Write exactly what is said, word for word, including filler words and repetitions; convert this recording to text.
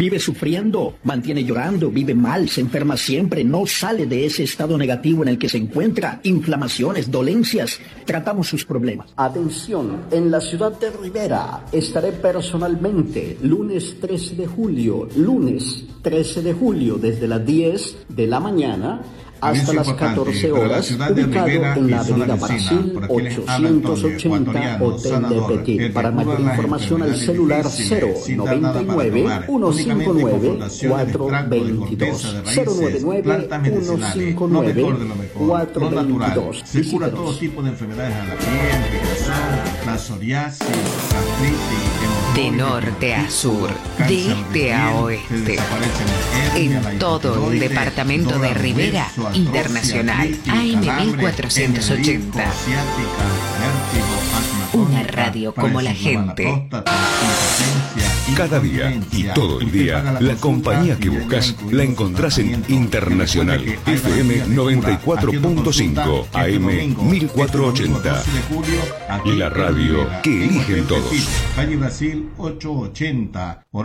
Vive sufriendo, mantiene llorando, vive mal, se enferma siempre, no sale de ese estado negativo en el que se encuentra, inflamaciones, dolencias. Tratamos sus problemas. Atención, en la ciudad de Rivera estaré personalmente lunes trece de julio, lunes trece de julio desde las diez de la mañana hasta las catorce horas, ubicado en la avenida Brasil ochocientos ochenta, Hotel de Petit. Para mayor información al celular cero noventa y nueve, ciento cincuenta y nueve, cuatrocientos veintidós. cero noventa y nueve, ciento cincuenta y nueve, cuatrocientos veintidós. Se cura todo tipo de enfermedades a la piel, la psoriasis, artritis, de norte a sur, de este a oeste, en todo el departamento de Rivera Internacional, A M mil cuatrocientos ochenta. Una radio como la gente. Cada día y todo el día, la compañía que buscas la encontrás en Internacional F M noventa y cuatro punto cinco, A M mil cuatrocientos ochenta. La radio que eligen todos. Calle Brasil ochocientos ochenta.